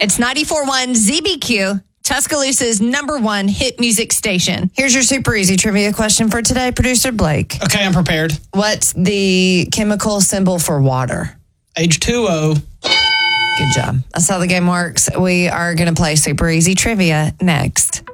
It's 94.1 ZBQ, Tuscaloosa's #1 hit music station. Here's your super easy trivia question for today, producer Blake. Okay, I'm prepared. What's the chemical symbol for water? H2O. Good job. That's how the game works. We are going to play super easy trivia next.